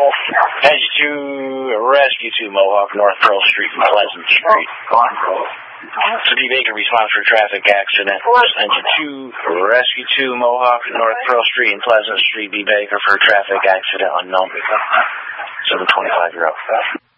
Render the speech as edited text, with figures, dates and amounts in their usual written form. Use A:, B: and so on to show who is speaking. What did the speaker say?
A: Engine 2, Rescue 2, Mohawk, North Pearl Street and Pleasant Street. City Baker response for traffic accident. Engine 2, Rescue 2, Mohawk, North Pearl Street and Pleasant Street. B. Baker for traffic accident unknown. 725, you're up.